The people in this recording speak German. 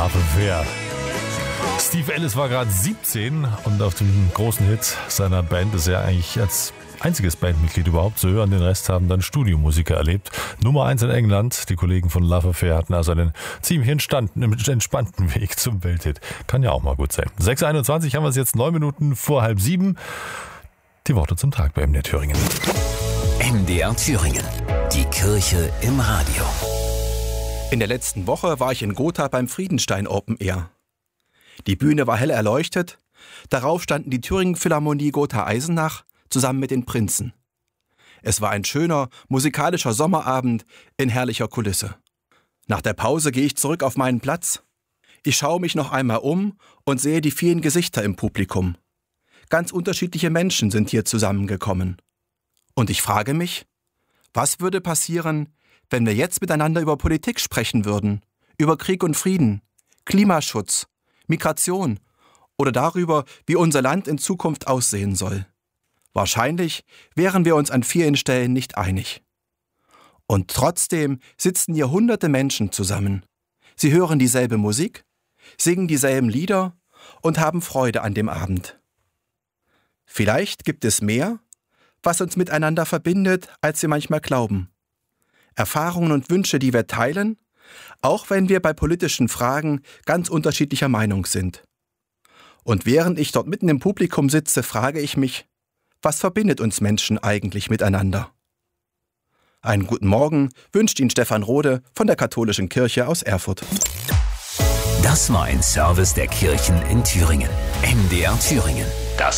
Love Affair. Steve Ellis war gerade 17 und auf dem großen Hit seiner Band ist er eigentlich als einziges Bandmitglied überhaupt zu hören. Den Rest haben dann Studiomusiker erlebt. Nummer 1 in England. Die Kollegen von Love Affair hatten also einen ziemlich entspannten Weg zum Welthit. Kann ja auch mal gut sein. 6:21 haben wir es jetzt, 9 Minuten vor 6:30. Die Worte zum Tag bei MDR Thüringen. MDR Thüringen. Die Kirche im Radio. In der letzten Woche war ich in Gotha beim Friedenstein Open Air. Die Bühne war hell erleuchtet. Darauf standen die Thüringen Philharmonie Gotha-Eisenach zusammen mit den Prinzen. Es war ein schöner, musikalischer Sommerabend in herrlicher Kulisse. Nach der Pause gehe ich zurück auf meinen Platz. Ich schaue mich noch einmal um und sehe die vielen Gesichter im Publikum. Ganz unterschiedliche Menschen sind hier zusammengekommen. Und ich frage mich, was würde passieren, wenn wir jetzt miteinander über Politik sprechen würden, über Krieg und Frieden, Klimaschutz, Migration oder darüber, wie unser Land in Zukunft aussehen soll? Wahrscheinlich wären wir uns an vielen Stellen nicht einig. Und trotzdem sitzen hier hunderte Menschen zusammen. Sie hören dieselbe Musik, singen dieselben Lieder und haben Freude an dem Abend. Vielleicht gibt es mehr, was uns miteinander verbindet, als wir manchmal glauben. Erfahrungen und Wünsche, die wir teilen, auch wenn wir bei politischen Fragen ganz unterschiedlicher Meinung sind. Und während ich dort mitten im Publikum sitze, frage ich mich, was verbindet uns Menschen eigentlich miteinander? Einen guten Morgen wünscht Ihnen Stefan Rode von der Katholischen Kirche aus Erfurt. Das war ein Service der Kirchen in Thüringen. MDR Thüringen.